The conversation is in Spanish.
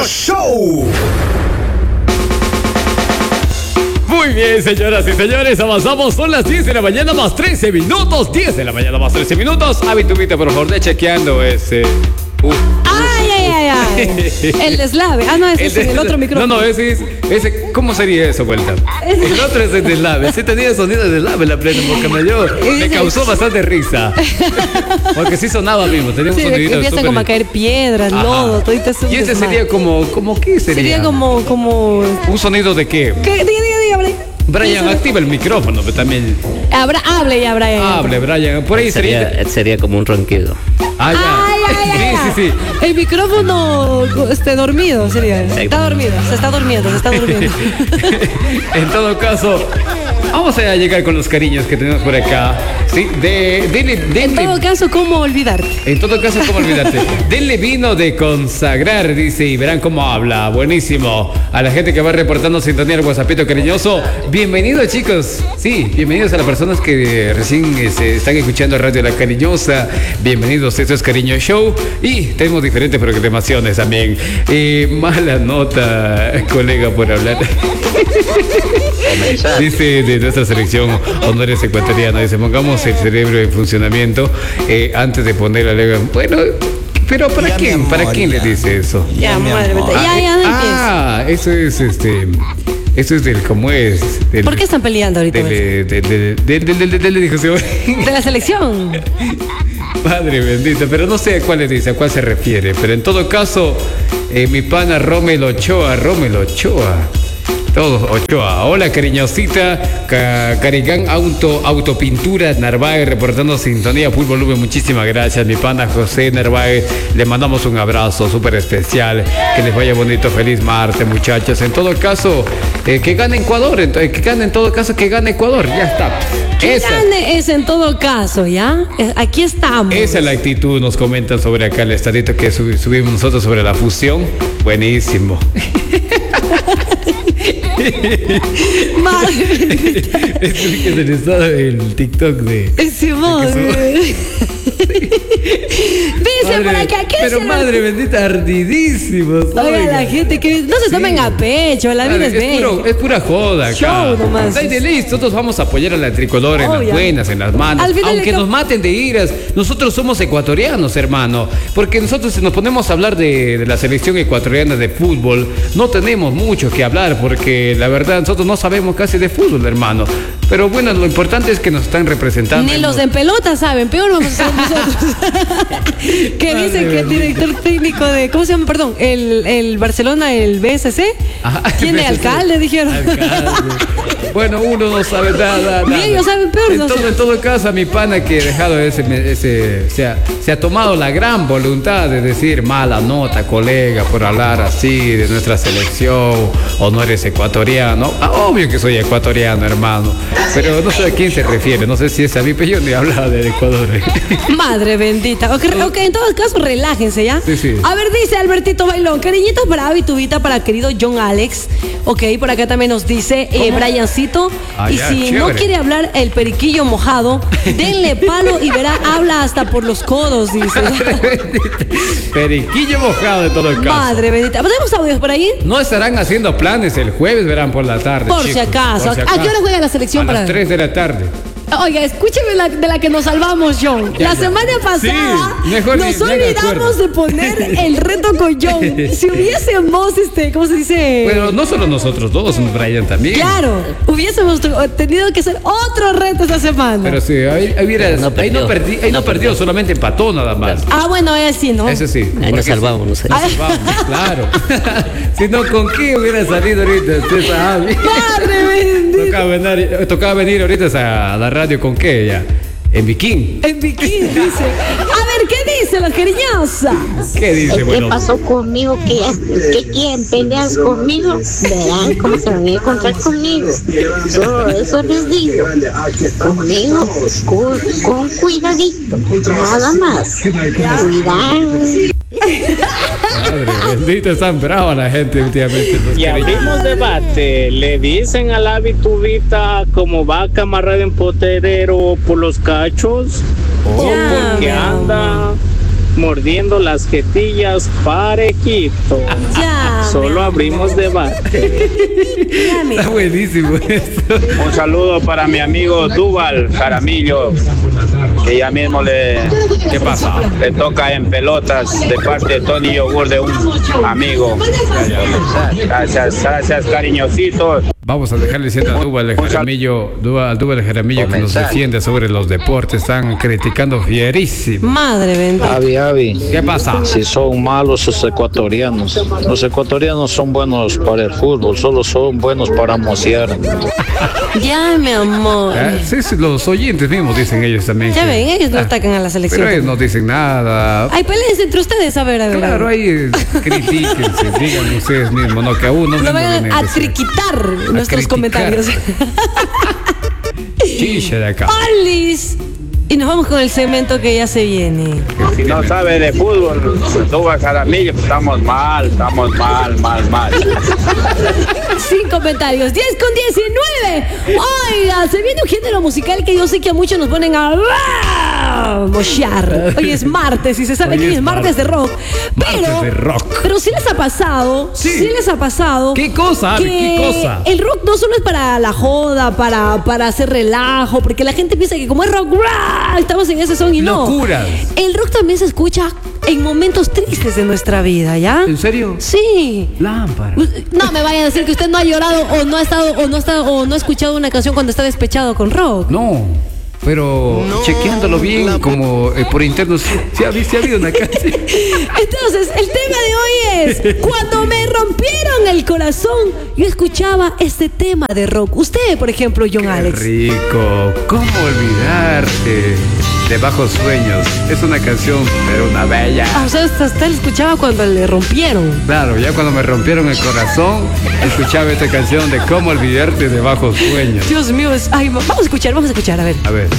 Show. Muy bien, señoras y señores, avanzamos, son las 10 de la mañana más 13 minutos, 10 de la mañana más 13 minutos. Habitubita, por favor, de chequeando ese... Ay. El deslave. Ah, no, ese es el otro micrófono. No, ese, ¿cómo sería eso, vuelta? El otro es el deslave. Sí tenía sonido de deslave la plena boca mayor. Me causó bastante risa. Porque sí sonaba mismo, tenía un sonidito. Empiezan como a caer piedras, lodo, todito eso. Y ese sería como ¿qué sería? Sería como... ¿Un sonido de qué? ¿Qué? Diga, Brian, activa el micrófono, pero también. Hable ya, Brian. Hable, Brian. Por ahí sería como un ronquido. Ya. Sí. El micrófono dormido sería. Se está durmiendo. En todo caso, vamos a llegar con los cariños que tenemos por acá. Sí, En todo caso, ¿cómo olvidarte? Denle vino de consagrar, dice, y verán cómo habla. Buenísimo. A la gente que va reportando sintonía al WhatsAppito cariñoso. Bienvenidos, chicos. Sí, bienvenidos a las personas que recién están escuchando Radio La Cariñosa. Bienvenidos, esto es Cariño Show. Y tenemos diferentes programaciones también. Mala nota, colega, por hablar. Dice de nuestra selección Honores Ecuatoriana. Dice, pongamos el cerebro en funcionamiento antes de poner la lengua. Bueno, pero ¿para ya, quién? ¿Para quién le dice eso? Ya, madre mía. Eso es Eso es del cómo es. ¿Por qué están peleando ahorita? De la selección. Padre bendito, pero no sé a cuál le dice, a cuál se refiere. Pero en todo caso, mi pana Romelo Ochoa. Todos Ochoa. Hola, cariñosita. Carigán Autopintura Narváez reportando sintonía full volumen. Muchísimas gracias, mi pana José Narváez. Le mandamos un abrazo súper especial. Que les vaya bonito, feliz martes, muchachos. En todo caso, que gane Ecuador. Que gane Ecuador. Ya está. Gane es en todo caso, ¿ya? Aquí estamos. Esa es la actitud, nos comentan sobre acá el estadito que subimos nosotros sobre la fusión. Buenísimo. Madre. Es que se les da el TikTok de. Dice por acá, ¿qué pero madre bendita, ardidísimos. Oiga, la gente que no se tomen a pecho, la vida es bella. Es pura joda acá. Show nomás. De listo, nosotros vamos a apoyar a la tricolor en las buenas, en las malas. Aunque nos maten de iras, nosotros somos ecuatorianos, hermano. Porque nosotros, si nos ponemos a hablar de la selección ecuatoriana de fútbol, no tenemos mucho que hablar, porque la verdad nosotros no sabemos casi de fútbol, hermano. Pero bueno, lo importante es que nos están representando. Ni los de pelota saben, peor vamos a saber nosotros. Que dicen que el director técnico de, ¿cómo se llama? Perdón, el Barcelona, el BSC, tiene BSC. Alcalde, dijeron. Bueno, uno no sabe nada. Ni ellos saben peor. En todo caso, a mi pana que ha dejado se ha tomado la gran voluntad de decir mala nota, colega, por hablar así de nuestra selección, o no eres ecuatoriano. Obvio que soy ecuatoriano, hermano. Pero no sé a quién se refiere, no sé si es a mí, pero yo ni hablaba del Ecuador. Madre bendita. Ok, en todo caso, relájense, ¿ya? Sí. A ver, dice Albertito Bailón, cariñitos para Habitubita, para querido John Alex. Ok, por acá también nos dice Briancito. Y si chévere. No quiere hablar el periquillo mojado, denle palo y verá, habla hasta por los codos, dice. Periquillo mojado en todo el caso. Madre bendita. ¿Tenemos audios por ahí? No estarán haciendo planes el jueves, verán por la tarde. Por si acaso. ¿A qué hora juega la selección? A las 3 de la tarde. Oiga, escúcheme de la que nos salvamos, John. La semana pasada nos olvidamos de poner el reto con John. Si hubiésemos, ¿cómo se dice? Bueno, no solo nosotros dos, Brian también. Claro, hubiésemos tenido que hacer otro reto esta semana. Pero sí, ahí no perdió, solamente empató nada más. Bueno, sí, ¿no? Eso sí. Ahí nos salvamos, no sé. Nos salvamos, claro. Si no, ¿con qué hubiera salido ahorita? Usted sabe. Madre bendita. Tocaba venir ahorita a la radio, ¿con qué ya? En bikini. En bikini, dice. A ver, ¿qué dice la cariñosa? ¿Qué dice? ¿Qué pasó conmigo? ¿Que quieren pelear conmigo? Verán cómo se van a encontrar conmigo. Solo eso les digo. Conmigo, con cuidadito. Nada más. Cuidado. Madre bendita, están bravas la gente últimamente. Y abrimos debate. Le dicen a la Habitubita como vaca amarrada en potrero por los cachos, o porque anda mordiendo las jetillas parejito. Ya. Solo abrimos debate. Ya, mijo. Está buenísimo esto. Un saludo para mi amigo Duval Jaramillo, que ya mismo ¿Qué pasa? le toca en pelotas de parte de Tony Yogur, de un amigo. Gracias, cariñosito. Vamos a dejarle diciendo a Duval de Jaramillo, que nos defiende sobre los deportes. Están criticando fierísimo. Madre bendita. Avi, ¿Qué pasa? si son malos los ecuatorianos. Los ecuatorianos son buenos para el fútbol, solo son buenos para mocear. Ya, mi amor. Sí, los oyentes mismos dicen ellos también. Ya ven, ellos no atacan a la selección. Pero ellos no dicen nada. Ay, peleense entre ustedes, a ver. Claro, ahí critíquense, digan ustedes mismos, no que a uno No mismo vayan le a necesita. triquitar nuestros criticar. comentarios. Chicha de acá. ¡Olis! Y nos vamos con el segmento que ya se viene. Si no sabe de fútbol, Duval Jaramillo, estamos mal. Sin comentarios. 10 con 19. Oiga, se viene un género musical que yo sé que a muchos nos ponen a mochear. Hoy es martes y se sabe que hoy es martes de rock. Martes de rock. Pero sí les ha pasado. Sí les ha pasado. ¿Qué cosa? Ave? Que ¿Qué cosa? el rock no solo es para la joda, para hacer relajo, porque la gente piensa que como es rock, ¡bra! Estamos en ese son y no. Locuras. El rock también se escucha en momentos tristes de nuestra vida, ¿ya? ¿En serio? Sí. Lámpara. No me vayan a decir que usted no ha llorado o no ha escuchado una canción cuando está despechado con rock. No, pero chequeándolo bien, como por interno, sí ha habido una canción. Entonces, el tema de hoy es cuando me rompieron el corazón, yo escuchaba este tema de rock. Usted, por ejemplo, John Alex. Rico, ¿cómo olvidarte de Bajos Sueños? Es una canción, pero una bella. O sea, usted lo escuchaba cuando le rompieron. Claro, ya cuando me rompieron el corazón, escuchaba esta canción de Cómo olvidarte de Bajos Sueños. Dios mío, vamos a escuchar, a ver. A ver.